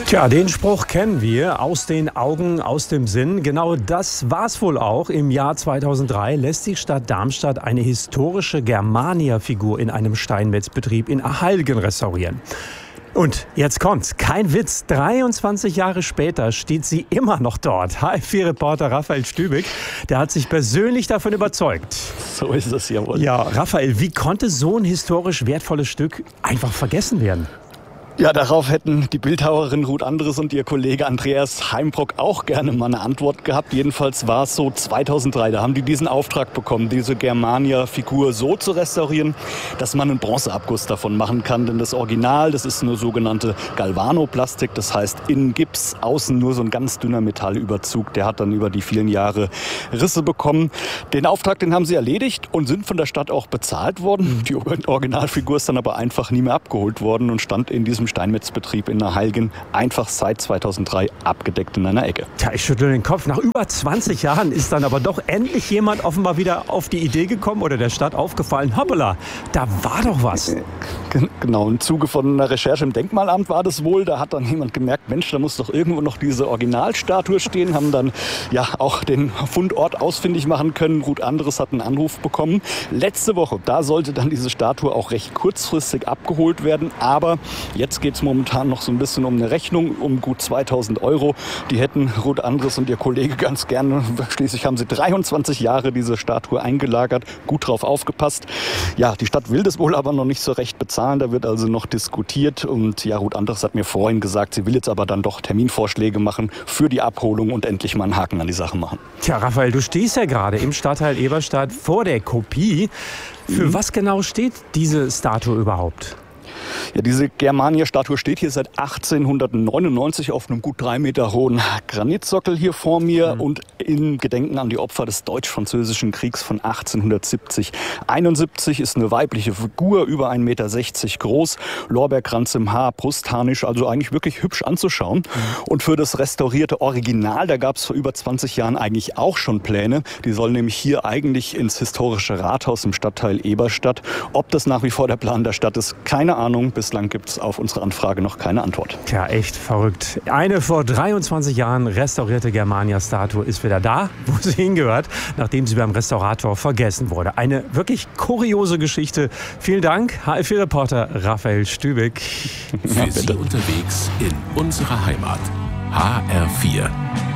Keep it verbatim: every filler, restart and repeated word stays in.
Tja, den Spruch kennen wir, aus den Augen, aus dem Sinn. Genau das war's wohl auch. Im Jahr zweitausenddrei lässt die Stadt Darmstadt eine historische Germania-Figur in einem Steinmetzbetrieb in Ahalgen restaurieren. Und jetzt kommt's, kein Witz, dreiundzwanzig Jahre später steht sie immer noch dort. H F vier-Reporter Raphael Stübig, der hat sich persönlich davon überzeugt. So ist es, jawohl. Ja, Raphael, wie konnte so ein historisch wertvolles Stück einfach vergessen werden? Ja, darauf hätten die Bildhauerin Ruth Andres und ihr Kollege Andreas Heimbrock auch gerne mal eine Antwort gehabt. Jedenfalls war es so zweitausenddrei, da haben die diesen Auftrag bekommen, diese Germania-Figur so zu restaurieren, dass man einen Bronzeabguss davon machen kann. Denn das Original, das ist eine sogenannte Galvanoplastik, das heißt innen Gips, außen nur so ein ganz dünner Metallüberzug. Der hat dann über die vielen Jahre Risse bekommen. Den Auftrag, den haben sie erledigt und sind von der Stadt auch bezahlt worden. Die Originalfigur ist dann aber einfach nie mehr abgeholt worden und stand in diesem Steinmetzbetrieb in Ahalgen einfach seit zweitausenddrei abgedeckt in einer Ecke. Tja, ich schüttel den Kopf. Nach über zwanzig Jahren ist dann aber doch endlich jemand offenbar wieder auf die Idee gekommen oder der Stadt aufgefallen, hoppala, da war doch was. Genau, im Zuge von einer Recherche im Denkmalamt war das wohl. Da hat dann jemand gemerkt, Mensch, da muss doch irgendwo noch diese Originalstatue stehen. Haben dann ja auch den Fundort ausfindig machen können. Ruth Andres hat einen Anruf bekommen. Letzte Woche, da sollte dann diese Statue auch recht kurzfristig abgeholt werden. Aber jetzt geht es momentan noch so ein bisschen um eine Rechnung, um gut zweitausend Euro. Die hätten Ruth Andres und ihr Kollege ganz gerne. Schließlich haben sie dreiundzwanzig Jahre diese Statue eingelagert, gut drauf aufgepasst. Ja, die Stadt will das wohl aber noch nicht so recht bezahlen. Da wird also noch diskutiert. Und ja, Ruth Andres hat mir vorhin gesagt, sie will jetzt aber dann doch Terminvorschläge machen für die Abholung und endlich mal einen Haken an die Sache machen. Tja, Raphael, du stehst ja gerade im Stadtteil Eberstadt vor der Kopie. Für mhm. was genau steht diese Statue überhaupt? Ja, diese Germania-Statue steht hier seit achtzehnhundertneunundneunzig auf einem gut drei Meter hohen Granitsockel hier vor mir mhm. und im Gedenken an die Opfer des Deutsch-Französischen Kriegs von achtzehnhundertsiebzig. einundsiebzig ist eine weibliche Figur, über ein Meter sechzig groß, Lorbeerkranz im Haar, Brustharnisch, also eigentlich wirklich hübsch anzuschauen. Mhm. Und für das restaurierte Original, da gab es vor über zwanzig Jahren eigentlich auch schon Pläne. Die soll nämlich hier eigentlich ins historische Rathaus im Stadtteil Eberstadt. Ob das nach wie vor der Plan der Stadt ist, keine Ahnung. Bislang gibt es auf unsere Anfrage noch keine Antwort. Tja, echt verrückt. Eine vor dreiundzwanzig Jahren restaurierte Germania-Statue ist wieder da, wo sie hingehört, nachdem sie beim Restaurator vergessen wurde. Eine wirklich kuriose Geschichte. Vielen Dank, H F vier-Reporter Raphael Stübig. Für Sie unterwegs in unserer Heimat. H R vier.